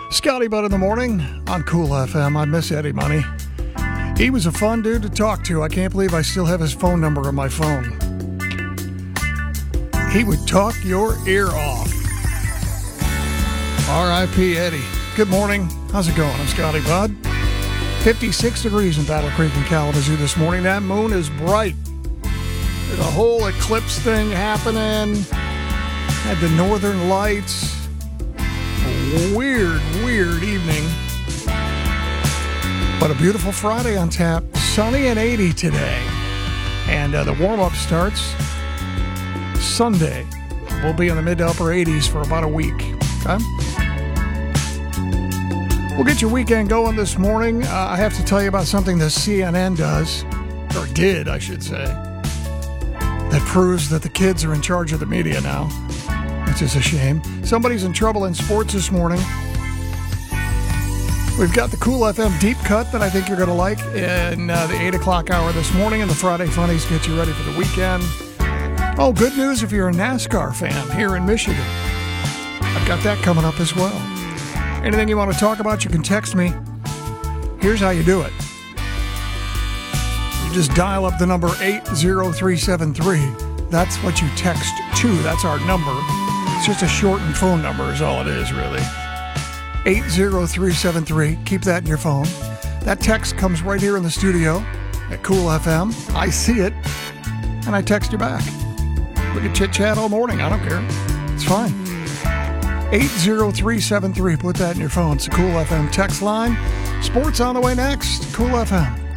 Scotty Budd in the morning on Cool FM. I miss Eddie Money. He was a fun dude to talk to. I can't believe I still have his phone number on my phone. He would talk your ear off. R.I.P. Eddie. Good morning. How's it going? I'm Scotty Budd. 56 degrees in Battle Creek and Kalamazoo this morning. That moon is bright. There's a whole eclipse thing happening. Had the northern lights. A weird evening. But a beautiful Friday on tap. Sunny and 80 today. And the warm-up starts Sunday. We'll be in the mid to upper 80s for about a week. Okay? We'll get your weekend going this morning. I have to tell you about something that CNN does, or did, I should say, that proves that the kids are in charge of the media now, which is a shame. Somebody's in trouble in sports this morning. We've got the Cool FM Deep Cut that I think you're going to like in the 8 o'clock hour this morning, and the Friday Funnies get you ready for the weekend. Oh, good news if you're a NASCAR fan here in Michigan. I've got that coming up as well. Anything you want to talk about, you can text me. Here's how you do it. You just dial up the number 80373. That's what you text to. That's our number. It's just a shortened phone number is all it is, really. 80373. Keep that in your phone. That text comes right here in the studio at Cool FM. I see it, and I text you back. We can chit-chat all morning. I don't care. It's fine. 80373. Put that in your phone. It's the Cool FM text line. Sports on the way next. Cool FM.